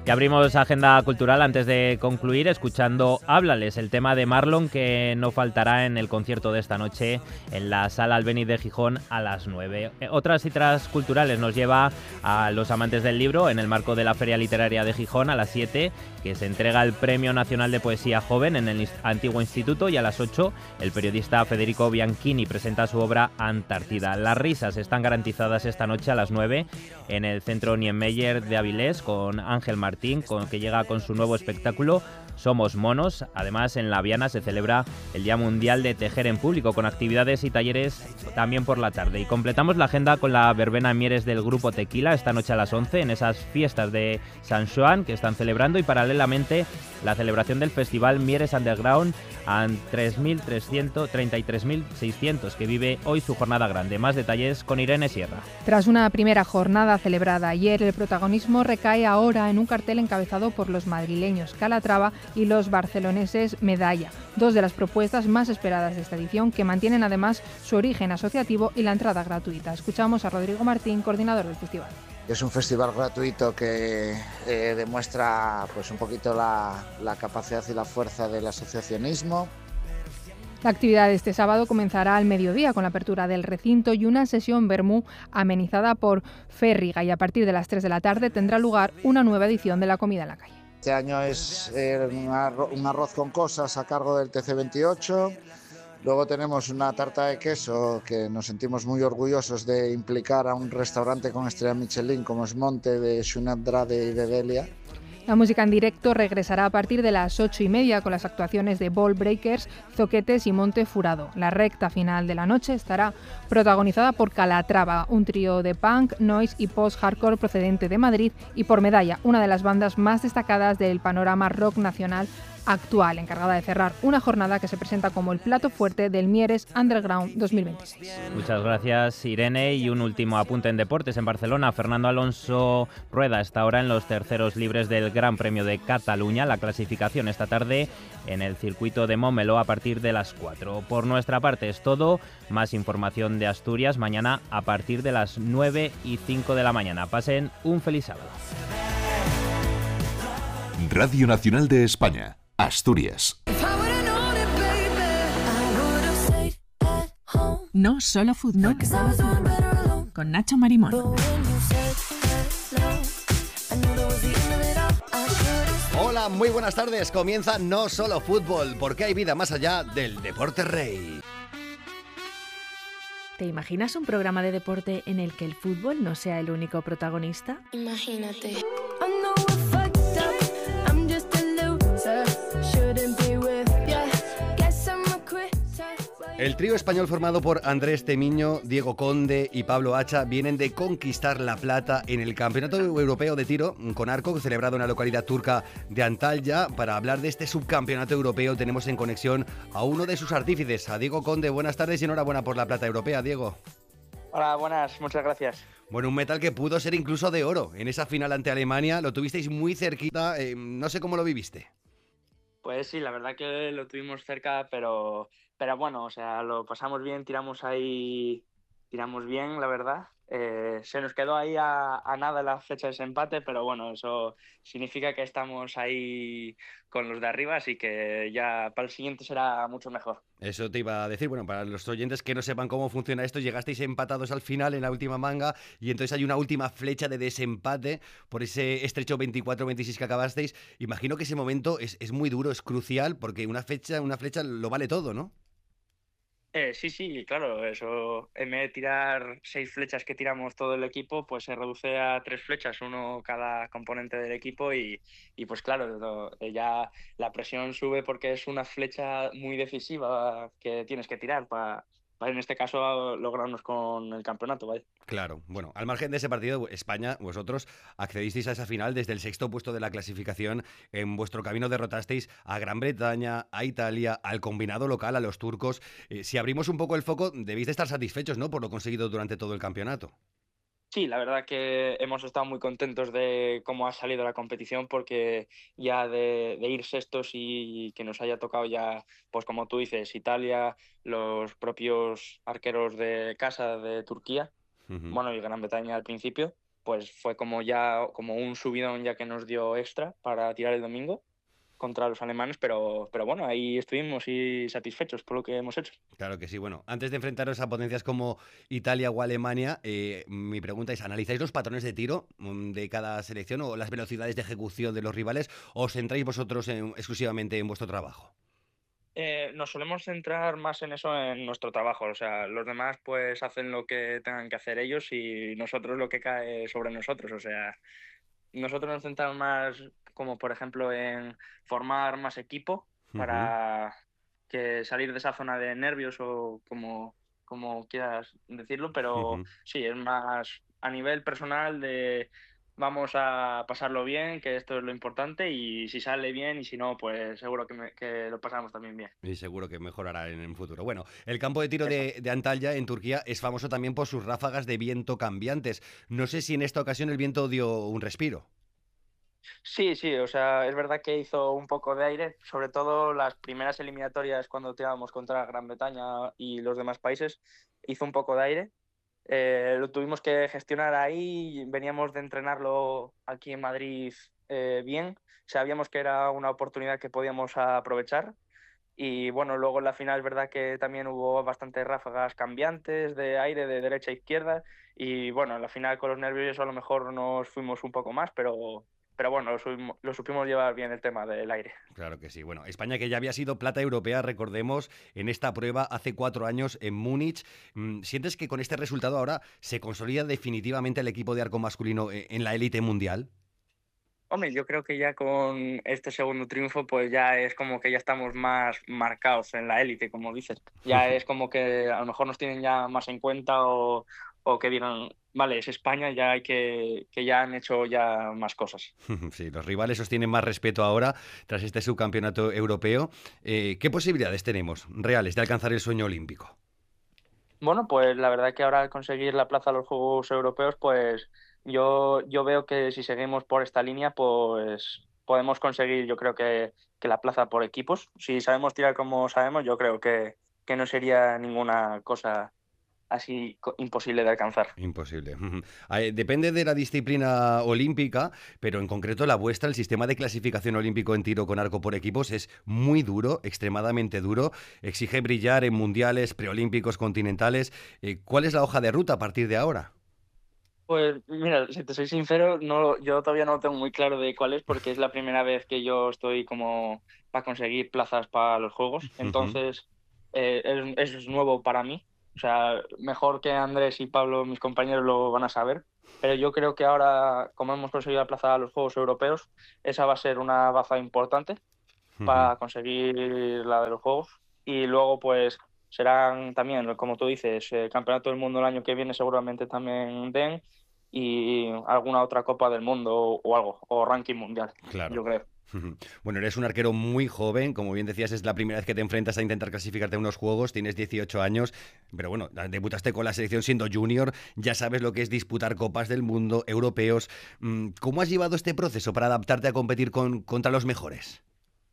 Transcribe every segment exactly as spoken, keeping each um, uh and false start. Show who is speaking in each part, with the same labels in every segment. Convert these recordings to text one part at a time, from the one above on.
Speaker 1: Y abrimos agenda cultural antes de concluir escuchando Háblales, el tema de Marlon que no faltará en el concierto de esta noche en la Sala Albéniz de Gijón a las nueve. Otras citas culturales nos lleva a los amantes del libro en el marco de la Feria Literaria de Gijón a las siete, que se entrega el Premio Nacional de Poesía Joven en el antiguo instituto, y a las ocho el periodista Federico Bianchini presenta su obra Antártida. Las risas están garantizadas esta noche a las nueve en el Centro Niemeyer de Avilés con Ángel Martín, con, que llega con su nuevo espectáculo Somos Monos. Además, en La Viana se celebra el Día Mundial de Tejer en Público, con actividades y talleres también por la tarde. Y completamos la agenda con la verbena en Mieres del Grupo Tequila esta noche a las once, en esas fiestas de San Xoán que están celebrando, y paralelamente la celebración del Festival Mieres Underground a tres mil trescientos treinta y tres mil seiscientos, que vive hoy su jornada grande. Más detalles con Irene Sierra.
Speaker 2: Tras una primera jornada celebrada ayer, el protagonismo recae ahora en un cartel encabezado por los madrileños Calatrava y los barceloneses Medalla, dos de las propuestas más esperadas de esta edición, que mantienen además su origen asociativo y la entrada gratuita. Escuchamos a Rodrigo Martín, coordinador del festival.
Speaker 3: Es un festival gratuito que eh, demuestra pues un poquito la, la capacidad y la fuerza del asociacionismo.
Speaker 2: La actividad de este sábado comenzará al mediodía con la apertura del recinto y una sesión vermú amenizada por Férriga, y a partir de las tres de la tarde tendrá lugar una nueva edición de La Comida en la Calle.
Speaker 3: Este año es eh, un arroz con cosas a cargo del T C veintiocho. Luego tenemos una tarta de queso que nos sentimos muy orgullosos de implicar a un restaurante con estrella Michelin como es Monte, de Xunat Drade y de Delia.
Speaker 2: La música en directo regresará a partir de las ocho y media con las actuaciones de Ball Breakers, Zoquetes y Monte Furado. La recta final de la noche estará protagonizada por Calatrava, un trío de punk, noise y post-hardcore procedente de Madrid, y por Medalla, una de las bandas más destacadas del panorama rock nacional actual, encargada de cerrar una jornada que se presenta como el plato fuerte del Mieres Underground dos mil veintiséis.
Speaker 1: Muchas gracias, Irene. Y un último apunte en deportes. En Barcelona, Fernando Alonso Rueda está ahora en los terceros libres del Gran Premio de Cataluña. La clasificación esta tarde en el circuito de Montmeló a partir de las cuatro. Por nuestra parte es todo. Más información de Asturias mañana a partir de las nueve y cinco de la mañana. Pasen un feliz sábado.
Speaker 4: Radio Nacional de España, Asturias.
Speaker 5: No solo fútbol. Con Nacho Marimón.
Speaker 6: Hola, muy buenas tardes. Comienza No Solo Fútbol, porque hay vida más allá del deporte rey.
Speaker 7: ¿Te imaginas un programa de deporte en el que el fútbol no sea el único protagonista?
Speaker 8: Imagínate.
Speaker 6: El trío español formado por Andrés Temiño, Diego Conde y Pablo Hacha vienen de conquistar la plata en el Campeonato Europeo de Tiro con Arco, celebrado en la localidad turca de Antalya. Para hablar de este subcampeonato europeo tenemos en conexión a uno de sus artífices, a Diego Conde. Buenas tardes y enhorabuena por la plata europea, Diego.
Speaker 9: Hola, buenas, muchas gracias.
Speaker 6: Bueno, un metal que pudo ser incluso de oro en esa final ante Alemania. Lo tuvisteis muy cerquita, eh, no sé cómo lo viviste.
Speaker 9: Pues sí, la verdad que lo tuvimos cerca, pero, pero bueno, o sea, lo pasamos bien, tiramos ahí, tiramos bien, la verdad. Eh, se nos quedó ahí a, a nada la flecha de ese empate, pero bueno, eso significa que estamos ahí con los de arriba, así que ya para el siguiente será mucho mejor.
Speaker 6: Eso te iba a decir, bueno, para los oyentes que no sepan cómo funciona esto, llegasteis empatados al final en la última manga y entonces hay una última flecha de desempate por ese estrecho veinticuatro veintiséis que acabasteis. Imagino que ese momento es, es muy duro, es crucial, porque una flecha, una flecha lo vale todo, ¿no?
Speaker 9: Eh, sí, sí, claro, eso en vez de tirar seis flechas que tiramos todo el equipo, pues se reduce a tres flechas, uno cada componente del equipo y, y pues claro, lo, ya la presión sube porque es una flecha muy decisiva que tienes que tirar para, para en este caso lograrnos con el campeonato, ¿vale?
Speaker 6: Claro, bueno, al margen de ese partido, España, vosotros accedisteis a esa final desde el sexto puesto de la clasificación. En vuestro camino derrotasteis a Gran Bretaña, a Italia, al combinado local, a los turcos. Eh, si abrimos un poco el foco, debéis de estar satisfechos, ¿no?, por lo conseguido durante todo el campeonato.
Speaker 9: Sí, la verdad que hemos estado muy contentos de cómo ha salido la competición, porque ya de, de ir sextos y que nos haya tocado ya, pues como tú dices, Italia, los propios arqueros de casa de Turquía, uh-huh. bueno, y Gran Bretaña al principio, pues fue como ya como un subidón ya que nos dio extra para tirar el domingo contra los alemanes, pero, pero bueno, ahí estuvimos y satisfechos por lo que hemos hecho.
Speaker 6: Claro que sí. Bueno, antes de enfrentaros a potencias como Italia o Alemania, eh, mi pregunta es, ¿analizáis los patrones de tiro mm, de cada selección o las velocidades de ejecución de los rivales o os centráis vosotros en- exclusivamente en vuestro trabajo?
Speaker 9: Eh, nos solemos centrar más en eso en nuestro trabajo, o sea, los demás pues hacen lo que tengan que hacer ellos y nosotros lo que cae sobre nosotros, o sea, nosotros nos centramos más como por ejemplo en formar más equipo
Speaker 6: Ujú,
Speaker 9: para que salir de esa zona de nervios o como, como quieras decirlo, pero
Speaker 6: ujú.
Speaker 9: sí, es más a nivel personal de vamos a pasarlo bien, que esto es lo importante y si sale bien y si no, pues seguro que, me- que lo pasamos también bien.
Speaker 6: Y seguro que mejorará en el futuro. Bueno, el campo de tiro
Speaker 9: Eso.
Speaker 6: de, de Antalya, en Turquía, es famoso también por sus ráfagas de viento cambiantes. No sé si en esta ocasión el viento dio un respiro.
Speaker 9: Sí, sí, o sea, es verdad que hizo un poco de aire, sobre todo las primeras eliminatorias cuando tirábamos contra Gran Bretaña y los demás países, hizo un poco de aire. Eh, lo tuvimos que gestionar ahí, veníamos de entrenarlo aquí en Madrid eh, bien, sabíamos que era una oportunidad que podíamos aprovechar y bueno, luego en la final es verdad que también hubo bastantes ráfagas cambiantes de aire de derecha a izquierda y bueno, en la final con los nervios a lo mejor nos fuimos un poco más, pero, pero bueno, lo, subimos- lo supimos llevar bien el tema del aire.
Speaker 6: Claro que sí. Bueno, España que ya había sido plata europea, recordemos, en esta prueba hace cuatro años en Múnich. Mm, ¿Sientes que con este resultado ahora se consolida definitivamente el equipo de arco masculino eh, en la élite mundial?
Speaker 9: Hombre, yo creo que ya con este segundo triunfo, pues ya es como que ya estamos más marcados en la élite, como dices. Ya es como que a lo mejor nos tienen ya más en cuenta o, o que dirán, vale, es España, ya hay que, que ya han hecho ya más cosas.
Speaker 6: Sí, los rivales os tienen más respeto ahora tras este subcampeonato europeo. Eh, ¿qué posibilidades tenemos reales de alcanzar el sueño olímpico?
Speaker 9: Bueno, pues la verdad que ahora al conseguir la plaza a los Juegos Europeos, pues yo, yo veo que si seguimos por esta línea, pues podemos conseguir, yo creo que, que la plaza por equipos. Si sabemos tirar como sabemos, yo creo que, que no sería ninguna cosa así co- imposible de alcanzar.
Speaker 6: Imposible. Eh, Depende de la disciplina olímpica, pero en concreto la vuestra, el sistema de clasificación olímpico en tiro con arco por equipos es muy duro, extremadamente duro. Exige brillar en mundiales, preolímpicos, continentales. Eh, ¿Cuál es la hoja de ruta a partir de ahora?
Speaker 9: Pues mira, si te soy sincero, no, yo todavía no lo tengo muy claro de cuál es porque es la primera vez que yo estoy como para conseguir plazas para los juegos.
Speaker 6: Ujú.
Speaker 9: Entonces, eh, es, es nuevo para mí. O sea, mejor que Andrés y Pablo, mis compañeros, lo van a saber. Pero yo creo que ahora, como hemos conseguido la plaza a los Juegos Europeos, esa va a ser una baza importante
Speaker 6: Ujú.
Speaker 9: para conseguir la de los Juegos. Y luego, pues, serán también, como tú dices, el Campeonato del Mundo el año que viene seguramente también den y alguna otra Copa del Mundo o, o algo, o ranking mundial,
Speaker 6: Claro.
Speaker 9: yo creo.
Speaker 6: Ujú. Bueno, eres un arquero muy joven, como bien decías, es la primera vez que te enfrentas a intentar clasificarte a unos juegos, tienes dieciocho años, pero bueno, debutaste con la selección siendo junior, ya sabes lo que es disputar copas del mundo, europeos. Mm, ¿Cómo has llevado este proceso para adaptarte a competir con, contra los mejores?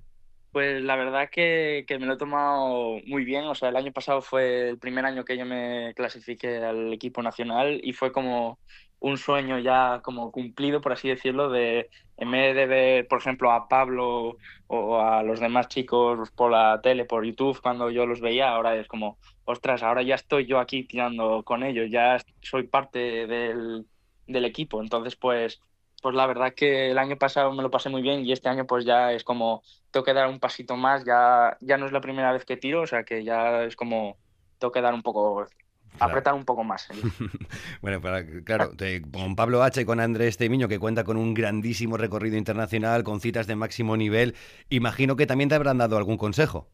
Speaker 9: Pues la verdad que, que me lo he tomado muy bien. O sea, el año pasado fue el primer año que yo me clasifiqué al equipo nacional y fue como un sueño ya como cumplido, por así decirlo, de en vez de ver, por ejemplo, a Pablo o a los demás chicos por la tele, por YouTube, cuando yo los veía, ahora es como, ostras, ahora ya estoy yo aquí tirando con ellos, ya soy parte del, del equipo. Entonces, pues, pues la verdad que el año pasado me lo pasé muy bien y este año pues ya es como tengo que dar un pasito más, ya, ya no es la primera vez que tiro, o sea que ya es como tengo que dar un poco,
Speaker 6: Claro.
Speaker 9: apretar un poco más.
Speaker 6: Bueno, para- claro, te- con Pablo H y con Andrés Temiño, que cuenta con un grandísimo recorrido internacional, con citas de máximo nivel, imagino que también te habrán dado algún consejo.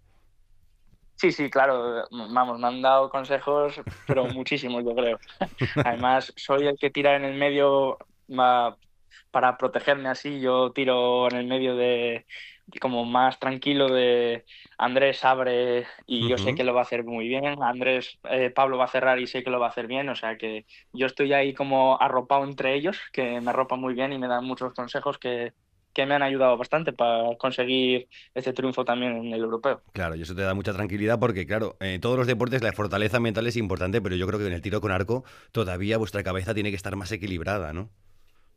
Speaker 9: Sí, sí, claro, vamos, me han dado consejos, pero muchísimos, yo creo. Además, soy el que tira en el medio ma- para protegerme así, yo tiro en el medio de como más tranquilo de Andrés abre y yo sé
Speaker 6: Ujú.
Speaker 9: que lo va a hacer muy bien, Andrés, eh, Pablo va a cerrar y sé que lo va a hacer bien, o sea que yo estoy ahí como arropado entre ellos, que me arropan muy bien y me dan muchos consejos que, que me han ayudado bastante para conseguir este triunfo también en el europeo.
Speaker 6: Claro, y eso te da mucha tranquilidad porque, claro, en todos los deportes la fortaleza mental es importante, pero yo creo que en el tiro con arco todavía vuestra cabeza tiene que estar más equilibrada, ¿no?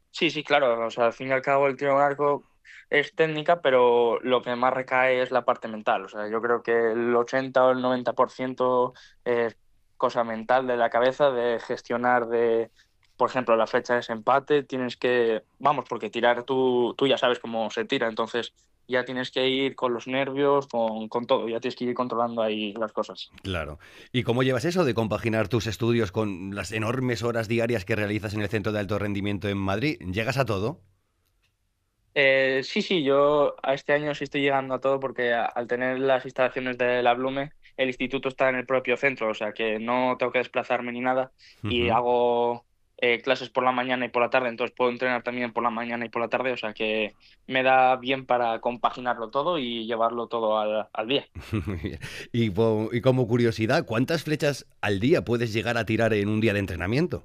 Speaker 9: Sí, sí, claro. O sea, al fin y al cabo el tiro con arco es técnica, pero lo que más recae es la parte mental. O sea, yo creo que el ochenta o el noventa por ciento es cosa mental de la cabeza, de gestionar de, por ejemplo, la flecha de ese empate. Tienes que, vamos, porque tirar tú, tú ya sabes cómo se tira, entonces ya tienes que ir con los nervios, con, con todo, ya tienes que ir controlando ahí las cosas.
Speaker 6: Claro. ¿Y cómo llevas eso de compaginar tus estudios con las enormes horas diarias que realizas en el Centro de Alto Rendimiento en Madrid? ¿Llegas a todo?
Speaker 9: Eh, sí, sí, yo a este año sí estoy llegando a todo porque a- al tener las instalaciones de la Blume, el instituto está en el propio centro, o sea que no tengo que desplazarme ni nada y
Speaker 6: Ujú.
Speaker 9: hago eh, clases por la mañana y por la tarde, entonces puedo entrenar también por la mañana y por la tarde, o sea que me da bien para compaginarlo todo y llevarlo todo al, al día.
Speaker 6: Muy bien. Y, po- y como curiosidad, ¿cuántas flechas al día puedes llegar a tirar en un día de entrenamiento?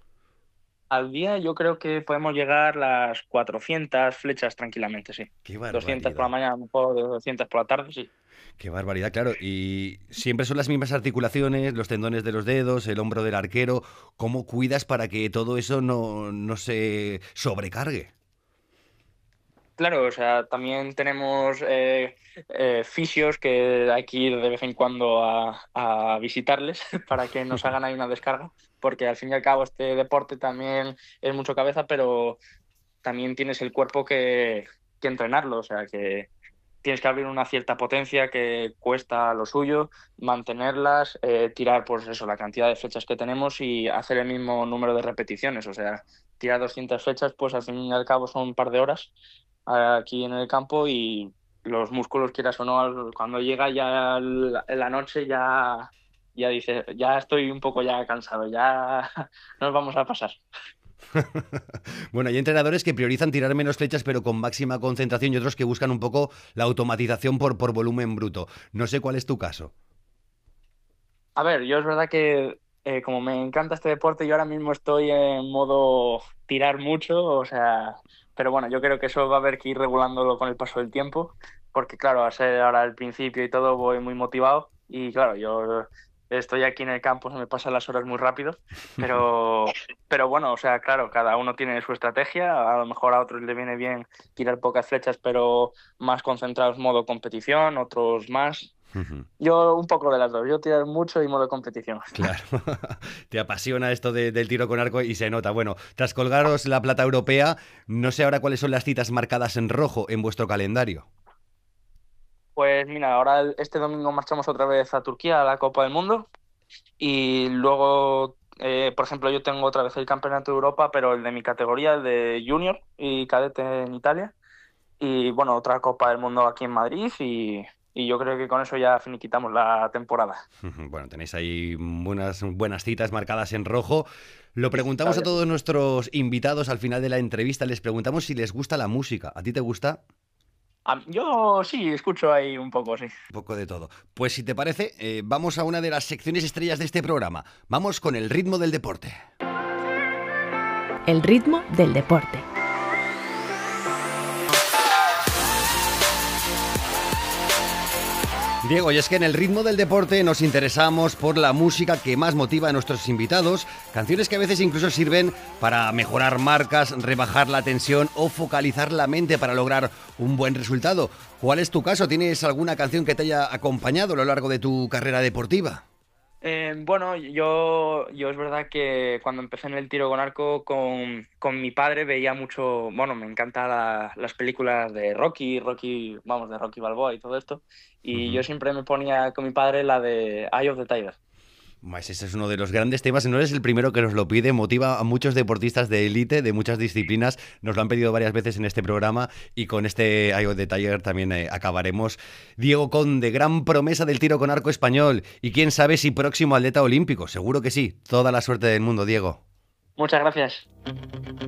Speaker 9: Al día yo creo que podemos llegar las cuatrocientas flechas tranquilamente, sí.
Speaker 6: ¡Qué
Speaker 9: Doscientas por la
Speaker 6: barbaridad!
Speaker 9: mañana, a lo mejor doscientas por la tarde, sí.
Speaker 6: ¡Qué barbaridad! Claro, y siempre son las mismas articulaciones, los tendones de los dedos, el hombro del arquero. ¿Cómo cuidas para que todo eso no, no se sobrecargue?
Speaker 9: Claro, o sea, también tenemos eh, eh, fisios que hay que ir de vez en cuando a, a visitarles para que nos hagan ahí una descarga, porque al fin y al cabo este deporte también es mucho cabeza, pero también tienes el cuerpo que, que entrenarlo, o sea, que tienes que abrir una cierta potencia que cuesta lo suyo, mantenerlas, eh, tirar pues eso, la cantidad de flechas que tenemos y hacer el mismo número de repeticiones, o sea, tirar doscientas flechas, pues al fin y al cabo son un par de horas aquí en el campo y los músculos, quieras o no, al- cuando llega ya el- la noche ya, ya dices, ya estoy un poco ya cansado, ya nos vamos a pasar.
Speaker 6: Bueno, hay entrenadores que priorizan tirar menos flechas pero con máxima concentración y otros que buscan un poco la automatización por, por volumen bruto. No sé cuál es tu caso.
Speaker 9: A ver, yo es verdad que eh, como me encanta este deporte, yo ahora mismo estoy en modo tirar mucho, o sea, pero bueno, yo creo que eso va a haber que ir regulándolo con el paso del tiempo, porque claro, a ser ahora el principio y todo voy muy motivado y claro, yo estoy aquí en el campo, se me pasan las horas muy rápido, pero, pero bueno, o sea, claro, cada uno tiene su estrategia, a lo mejor a otros les viene bien tirar pocas flechas, pero más concentrados modo competición, otros más.
Speaker 6: Ujú.
Speaker 9: Yo un poco de las dos. Yo tirar mucho y modo competición.
Speaker 6: Claro, te apasiona esto de- del tiro con arco y se nota. Bueno, tras colgaros la plata europea, no sé ahora cuáles son las citas marcadas en rojo en vuestro calendario.
Speaker 9: Pues mira, ahora el- este domingo marchamos otra vez a Turquía a la Copa del Mundo y luego, eh, por ejemplo, yo tengo otra vez el Campeonato de Europa, pero el de mi categoría, el de Junior y Cadete en Italia. Y bueno, otra Copa del Mundo aquí en Madrid y, y yo creo que con eso ya finiquitamos la temporada.
Speaker 6: Ujú. Bueno, tenéis ahí buenas, buenas citas marcadas en rojo. Lo
Speaker 9: Sí, está
Speaker 6: preguntamos a
Speaker 9: bien.
Speaker 6: todos nuestros invitados al final de la entrevista, les preguntamos si les gusta la música. ¿A ti te gusta?
Speaker 9: Ah, yo sí, escucho ahí un poco, sí.
Speaker 6: Un poco de todo. Pues si te parece, eh, vamos a una de las secciones estrellas de este programa. Vamos con el ritmo del deporte.
Speaker 7: El ritmo del deporte.
Speaker 6: Diego, y es que en el ritmo del deporte nos interesamos por la música que más motiva a nuestros invitados, canciones que a veces incluso sirven para mejorar marcas, rebajar la tensión o focalizar la mente para lograr un buen resultado. ¿Cuál es tu caso? ¿Tienes alguna canción que te haya acompañado a lo largo de tu carrera deportiva?
Speaker 9: Eh, bueno, yo, yo es verdad que cuando empecé en el tiro con arco con, con mi padre veía mucho, bueno, me encantan la- las películas de Rocky, Rocky, vamos, de Rocky Balboa y todo esto, y yo
Speaker 6: Ujú.
Speaker 9: siempre me ponía con mi padre la de Eye of the Tiger.
Speaker 6: Pues ese es uno de los grandes temas, y no eres el primero que nos lo pide, motiva a muchos deportistas de élite, de muchas disciplinas, nos lo han pedido varias veces en este programa y con este Eye of the Tiger también eh, acabaremos. Diego Conde, gran promesa del tiro con arco español y quién sabe si próximo atleta olímpico, seguro que sí, toda la suerte del mundo, Diego.
Speaker 9: Muchas gracias.